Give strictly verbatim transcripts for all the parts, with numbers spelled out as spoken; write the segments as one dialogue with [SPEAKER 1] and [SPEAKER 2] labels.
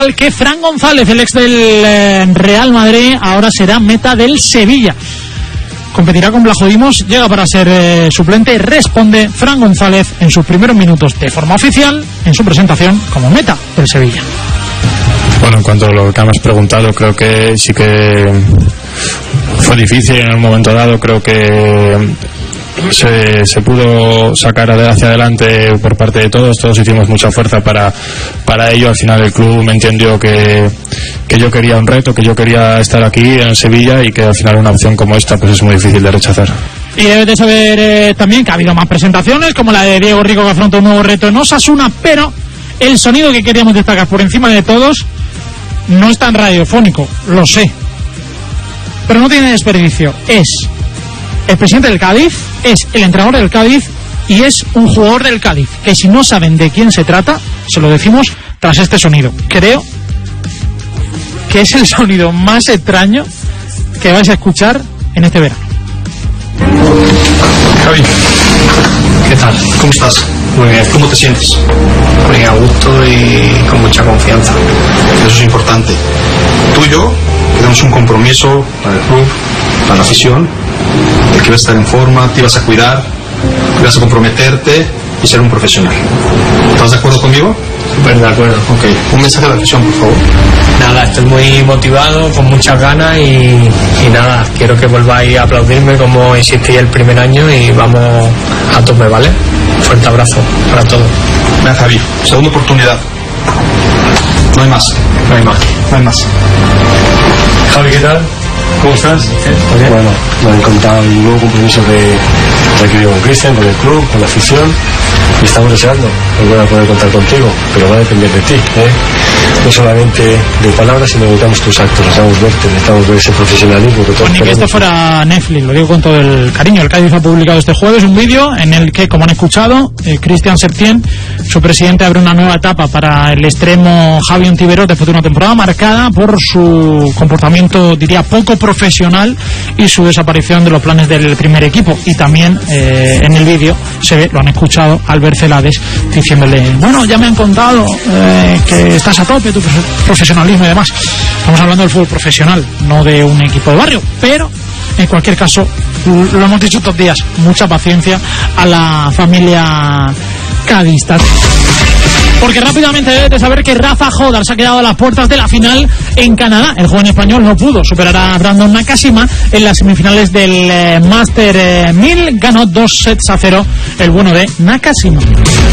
[SPEAKER 1] Que Fran González, el ex del eh, Real Madrid, ahora será meta del Sevilla. Competirá con Blajo Dimos, llega para ser eh, suplente. Responde Fran González en sus primeros minutos de forma oficial en su presentación como meta del Sevilla.
[SPEAKER 2] Bueno, en cuanto a lo que me has preguntado, creo que sí que fue difícil en un momento dado. Creo que se, se pudo sacar hacia adelante por parte de todos. Todos hicimos mucha fuerza para, para ello. Al final el club me entendió que, que yo quería un reto, que yo quería estar aquí en Sevilla, y que al final una opción como esta pues es muy difícil de rechazar.
[SPEAKER 1] Y debes de saber eh, también que ha habido más presentaciones, como la de Diego Rico, que afronta un nuevo reto en Osasuna, pero el sonido que queríamos destacar por encima de todos no es tan radiofónico, lo sé, pero no tiene desperdicio. Es el presidente del Cádiz, es el entrenador del Cádiz y es un jugador del Cádiz, que si no saben de quién se trata, se lo decimos tras este sonido. Creo que es el sonido más extraño que vais a escuchar en este verano.
[SPEAKER 3] Javi, ¿qué tal? ¿Cómo estás? Muy bien. ¿Cómo te sientes? Muy a gusto y con mucha confianza. Eso es importante. Tú y yo tenemos un compromiso para el club, para la afición, de que ibas a estar en forma, te ibas a cuidar, ibas a comprometerte y ser un profesional. ¿Estás de acuerdo conmigo?
[SPEAKER 4] Súper de acuerdo.
[SPEAKER 3] Ok. Un mensaje de la afición, por favor.
[SPEAKER 4] Nada, estoy muy motivado, con muchas ganas y, y nada, quiero que volváis a aplaudirme como hiciste el primer año y vamos a tope, ¿vale? Fuerte abrazo para todos.
[SPEAKER 3] Ven, Javi, segunda oportunidad. No hay más.
[SPEAKER 4] No hay más.
[SPEAKER 3] No hay más.
[SPEAKER 4] Javi, ¿qué tal? ¿Cómo estás?
[SPEAKER 5] ¿Eh? Bueno, me han contado un nuevo compromiso de, de aquí con Cristian, con el club, con la afición, y estamos deseando volver a poder contar contigo, pero va a depender de ti, ¿eh? No solamente de palabras, sino necesitamos tus actos, necesitamos verte, necesitamos ver ese profesionalismo que todos
[SPEAKER 1] Pues ni que esto fuera Netflix, lo digo con todo el cariño. El Cádiz ha publicado este jueves un vídeo en el que, como han escuchado, eh, Cristian Septién, su presidente, abre una nueva etapa para el extremo Javi Ontiveros después de una temporada marcada por su comportamiento, diría, poco profesional y su desaparición de los planes del primer equipo. Y también eh, en el vídeo se ve, lo han escuchado, Albert Celades diciéndole: bueno, ya me han contado eh, que estás a tope, tu profesionalismo y demás. Estamos hablando del fútbol profesional, no de un equipo de barrio, pero en cualquier caso, lo hemos dicho estos días, mucha paciencia a la familia cadista. Porque rápidamente debes de saber que Rafa Jodar se ha quedado a las puertas de la final en Canadá. El joven español no pudo superar a Brandon Nakashima en las semifinales del eh, Master eh, mil. Ganó dos sets a cero el bueno de Nakashima.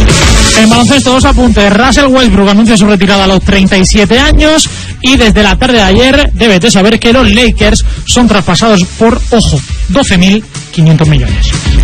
[SPEAKER 1] En baloncesto, dos apuntes. Russell Westbrook anuncia su retirada a los treinta y siete años. Y desde la tarde de ayer debes de saber que los Lakers son traspasados por, ojo, doce mil quinientos millones.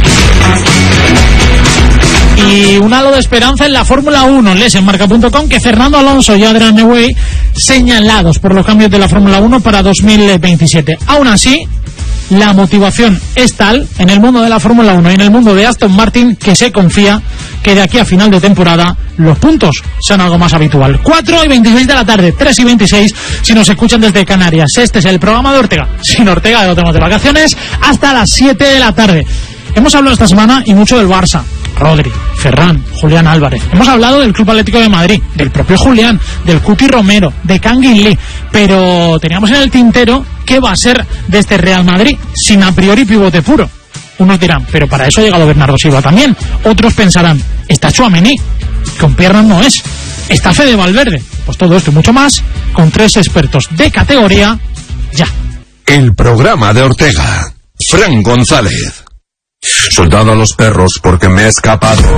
[SPEAKER 1] Y un halo de esperanza en la Fórmula uno. Les en marca punto com que Fernando Alonso y Adrian Newey señalados por los cambios de la Fórmula uno para dos mil veintisiete. Aún así, la motivación es tal en el mundo de la Fórmula uno y en el mundo de Aston Martin que se confía que de aquí a final de temporada los puntos sean algo más habitual. cuatro y veintiséis de la tarde, tres y veintiséis si nos escuchan desde Canarias. Este es el programa de Ortega. Sin Ortega lo tenemos de vacaciones hasta las siete de la tarde. Hemos hablado esta semana y mucho del Barça. Rodri, Ferran, Julián Álvarez. Hemos hablado del Club Atlético de Madrid, del propio Julián, del Cuti Romero, de Kangin Lee, pero teníamos en el tintero qué va a ser de este Real Madrid sin a priori pivote puro. Unos dirán, pero para eso ha llegado Bernardo Silva también. Otros pensarán, está Tchouaméni, con piernas no es. Está Fede Valverde. Pues todo esto y mucho más con tres expertos de categoría ya.
[SPEAKER 6] El programa de Ortega. Fran González. Soldado a los perros porque me he escapado.